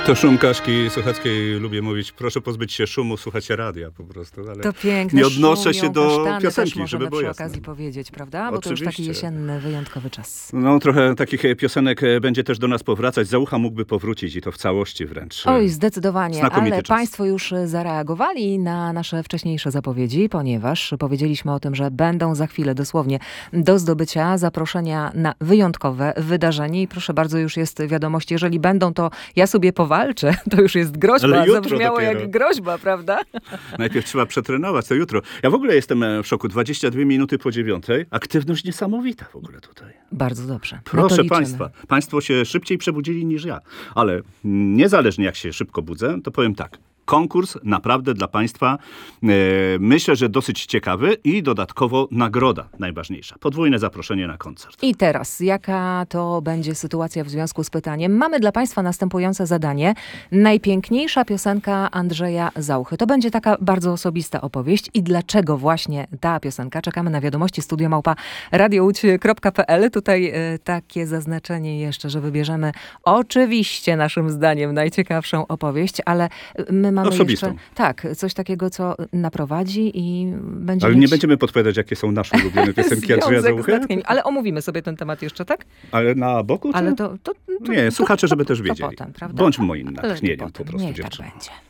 to szum Kaśki Sochackiej lubię mówić, proszę pozbyć się szumu, słuchajcie radia po prostu. Ale to piękne. nie odnoszę się do kasztany piosenki, też żeby było przy jasne. okazji powiedzieć, prawda? Bo Oczywiście. to już taki jesienny, wyjątkowy czas. No trochę takich piosenek będzie też do nas powracać. Za ucha mógłby powrócić i to w całości wręcz. Oj, zdecydowanie, Znakomity ale czas. państwo już zareagowali na nasze wcześniejsze zapowiedzi, ponieważ powiedzieliśmy o tym, że będą za chwilę dosłownie do zdobycia zaproszenia na wyjątkowe wydarzenie i proszę bardzo, już jest wiadomość, jeżeli będą, to ja sobie powalczę. To już jest groźba, Ale jutro zabrzmiało dopiero. jak groźba, prawda? Najpierw trzeba przetrenować, to jutro. Ja w ogóle jestem w szoku. 22 minuty po 9:00. Aktywność niesamowita w ogóle tutaj. Bardzo dobrze. Na to Proszę liczymy. państwa, państwo się szybciej przebudzili niż ja. Ale niezależnie jak się szybko budzę, to powiem tak. Konkurs naprawdę dla państwa myślę, że dosyć ciekawy i dodatkowo nagroda najważniejsza. Podwójne zaproszenie na koncert. I teraz, jaka to będzie sytuacja w związku z pytaniem? Mamy dla państwa następujące zadanie. Najpiękniejsza piosenka Andrzeja Zauchy. To będzie taka bardzo osobista opowieść. I dlaczego właśnie ta piosenka? Czekamy na wiadomości studiomałpa.radiołódź.pl. Tutaj takie zaznaczenie jeszcze, że wybierzemy oczywiście naszym zdaniem najciekawszą opowieść, ale my mamy Osobistą. jeszcze coś takiego, co naprowadzi i będzie Ale mieć nie będziemy podpowiadać, jakie są nasze ulubione piosenki Andrzeja związek z Zauchy. natchnieniem. Ale omówimy sobie ten temat jeszcze, tak? Ale na boku? Ale Czy? to Nie, słuchacze, żeby też to wiedzieli. potem, prawda? Bądź moim Ale to natchnieniem po potem. prostu, Niech tak dziewczyno. będzie.